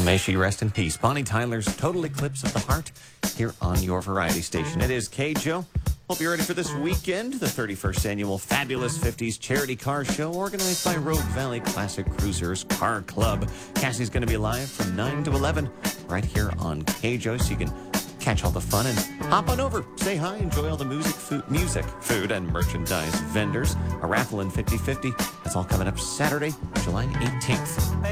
may she rest in peace. Bonnie Tyler's Total Eclipse of the Heart here on your variety station. It is KJO. Hope you're ready for this weekend, the 31st annual Fabulous 50s Charity Car Show organized by Rogue Valley Classic Cruisers Car Club. Cassie's going to be live from 9 to 11 right here on KJO, so you can catch all the fun and hop on over, say hi, enjoy all the music, food, and merchandise vendors. A raffle in 50/50. That's all coming up Saturday, July 18th.